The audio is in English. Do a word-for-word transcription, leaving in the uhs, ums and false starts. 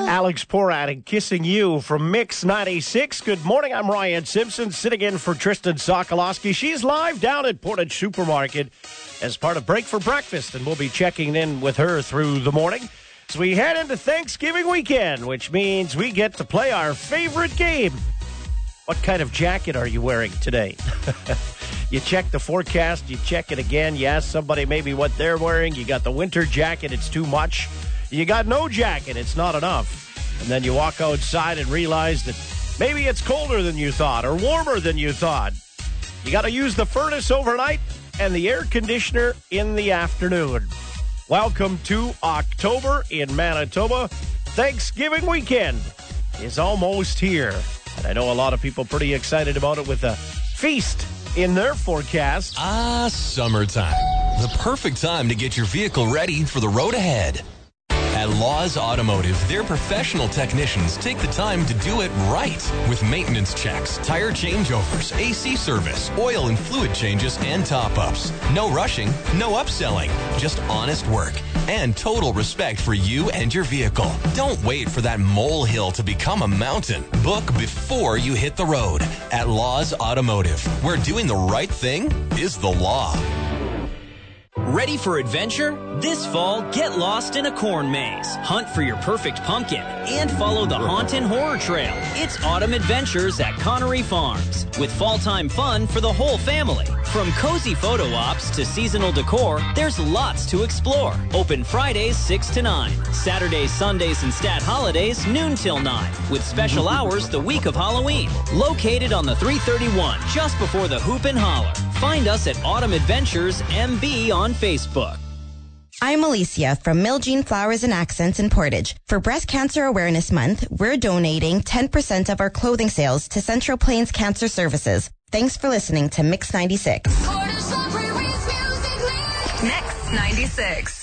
Alex Porat and Kissing You from Mix ninety-six. Good morning, I'm Ryan Simpson, sitting in for Tristan Sokolowski. She's live down at Portage Supermarket as part of Break for Breakfast, and we'll be checking in with her through the morning. So we head into Thanksgiving weekend, which means we get to play our favorite game. What kind of jacket are you wearing today? You check the forecast, you check it again, you ask somebody maybe what they're wearing, you got the winter jacket, it's too much. You got no jacket, it's not enough. And then you walk outside and realize that maybe it's colder than you thought or warmer than you thought. You got to use the furnace overnight and the air conditioner in the afternoon. Welcome to October in Manitoba. Thanksgiving weekend is almost here. And I know a lot of people pretty excited about it with a feast in their forecast. Ah, summertime. The perfect time to get your vehicle ready for the road ahead. At Laws Automotive, their professional technicians take the time to do it right with maintenance checks, tire changeovers, A C service, oil and fluid changes, and top-ups. No rushing, no upselling, just honest work and total respect for you and your vehicle. Don't wait for that molehill to become a mountain. Book before you hit the road at Laws Automotive, where doing the right thing is the law. Ready for adventure? This fall, get lost in a corn maze, hunt for your perfect pumpkin, and follow the Hauntin' Horror Trail. It's autumn adventures at Connery Farms, with fall-time fun for the whole family. From cozy photo ops to seasonal decor, there's lots to explore. Open Fridays six to nine, Saturdays, Sundays, and stat holidays noon till nine, with special hours the week of Halloween. Located on the three thirty-one, just before the Hoop and Holler. Find us at Autumn Adventures M B on Facebook. I'm Alicia from Miljean Flowers and Accents in Portage. For Breast Cancer Awareness Month, we're donating ten percent of our clothing sales to Central Plains Cancer Services. Thanks for listening to Mix ninety-six. Mix ninety-six.